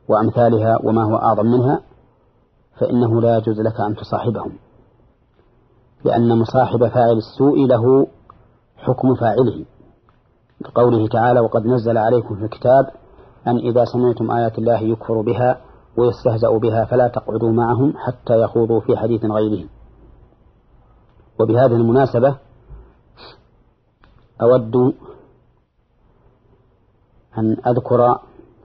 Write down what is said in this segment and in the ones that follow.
وأمثالها وما هو أعظم منها، فإنه لا يجوز لك أن تصاحبهم، لأن مصاحب فاعل السوء له حكم فاعله، بقوله تعالى: وقد نزل عليكم في الكتاب أن إذا سمعتم آيات الله يكفر بها ويستهزأ بها فلا تقعدوا معهم حتى يخوضوا في حديث غيره. وبهذه المناسبة أود أن أذكر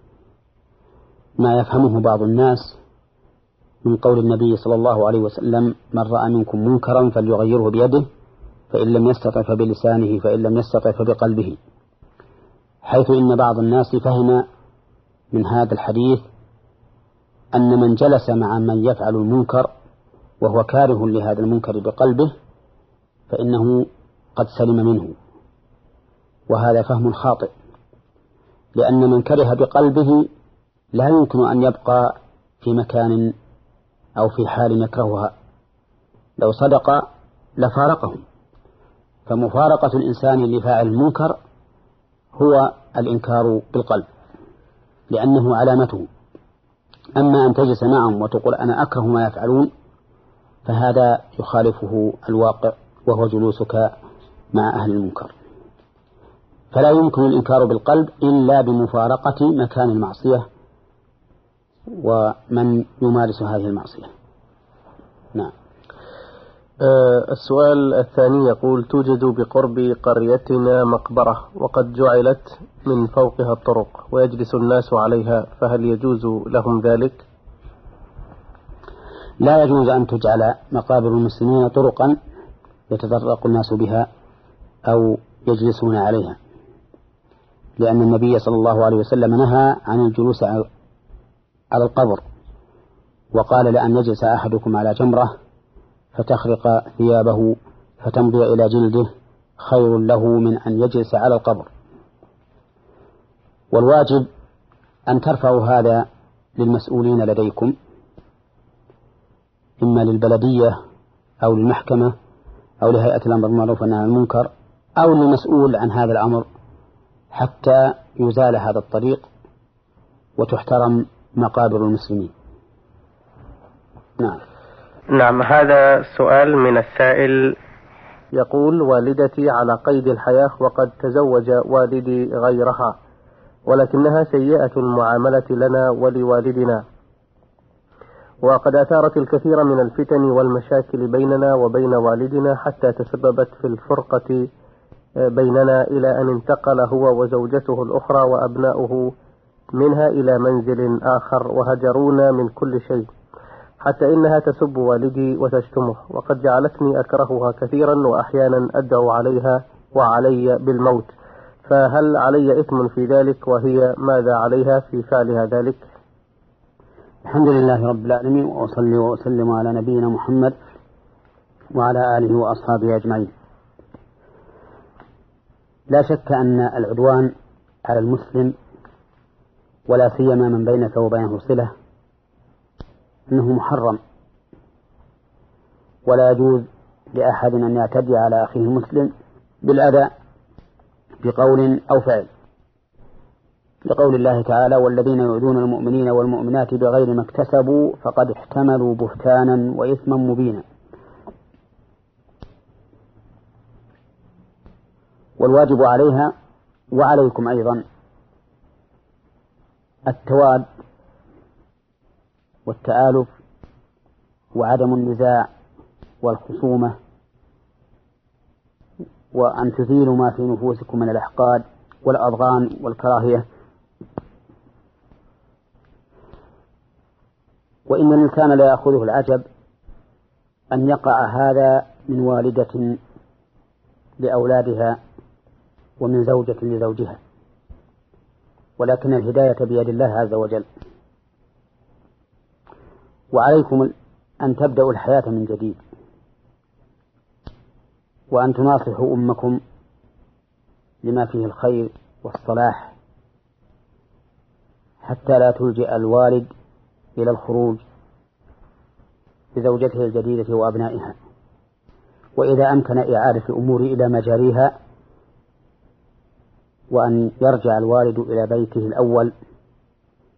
ما يفهمه بعض الناس من قول النبي صلى الله عليه وسلم: من رأى منكم منكرا فليغيره بيده، فإن لم يستطع فبلسانه، فإن لم يستطع فبقلبه، حيث إن بعض الناس فهم من هذا الحديث أن من جلس مع من يفعل المنكر وهو كاره لهذا المنكر بقلبه فإنه قد سلم منه، وهذا فهم خاطئ، لأن من كره بقلبه لا يمكن أن يبقى في مكان أو في حال يكرهها، لو صدق لفارقهم، فمفارقة الإنسان لفاعل المنكر هو الإنكار بالقلب لأنه علامته. أما أن تجلس معهم وتقول أنا أكره ما يفعلون فهذا يخالفه الواقع، وهو جلوسك مع أهل المنكر. فلا يمكن الإنكار بالقلب إلا بمفارقة مكان المعصية ومن يمارس هذه المعصية. نعم. السؤال الثاني يقول: توجد بقرب قريتنا مقبرة وقد جعلت من فوقها الطرق ويجلس الناس عليها، فهل يجوز لهم ذلك؟ لا يجوز أن تجعل مقابر المسلمين طرقا يتطرق الناس بها أو يجلسون عليها، لأن النبي صلى الله عليه وسلم نهى عن الجلوس على القبر، وقال: لأن يجلس أحدكم على جمرة فتخرق ثيابه فتمضي إلى جلده خير له من أن يجلس على القبر. والواجب أن ترفعوا هذا للمسؤولين لديكم، إما للبلدية أو للمحكمة أو لهيئة الأمر بالمعروف والنهي عن المنكر أو للمسؤول عن هذا الأمر، حتى يزال هذا الطريق وتحترم مقابر المسلمين. نعم. هذا سؤال من السائل يقول: والدتي على قيد الحياة وقد تزوج والدي غيرها، ولكنها سيئة المعاملة لنا ولوالدنا، وقد أثارت الكثير من الفتن والمشاكل بيننا وبين والدنا حتى تسببت في الفرقة بيننا، إلى أن انتقل هو وزوجته الأخرى وأبناؤه منها إلى منزل آخر وهجرونا من كل شيء، حتى إنها تسب والدي وتشتمه، وقد جعلتني أكرهها كثيرا وأحيانا أدعو عليها وعلي بالموت، فهل علي إثم في ذلك؟ وهي ماذا عليها في فعلها ذلك؟ الحمد لله رب العالمين، وأصلي وأسلم على نبينا محمد وعلى آله وأصحابه أجمعين. لا شك أن العدوان على المسلم ولا سيما من بينك وبينه صلة أنه محرم، ولا يجوز لأحد أن يعتدي على أخيه المسلم بالأذى بقول أو فعل، لقول الله تعالى: والذين يؤذون المؤمنين والمؤمنات بغير ما اكتسبوا فقد احتملوا بهتانا وإثما مبينا. والواجب عليها وعليكم أيضا التواد والتآلف وعدم النزاع والخصومة، وأن تزيلوا ما في نفوسكم من الأحقاد والأضغان والكراهية. وإن الإنسان لا يأخذه العجب أن يقع هذا من والدة لأولادها ومن زوجة لزوجها، ولكن الهداية بيد الله عز وجل. وعليكم أن تبدأوا الحياة من جديد، وأن تناصحوا أمكم لما فيه الخير والصلاح، حتى لا تلجئ الوالد إلى الخروج بزوجته الجديدة وأبنائها. وإذا أمكن إعادة الأمور إلى مجاريها، وأن يرجع الوالد إلى بيته الأول